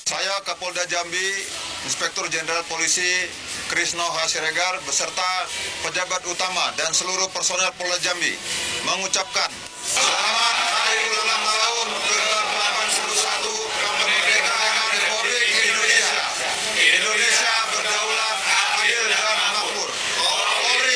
Saya Kapolda Jambi, Inspektur Jenderal Polisi Krisno H. Siregar beserta pejabat utama dan seluruh personel Polda Jambi mengucapkan selamat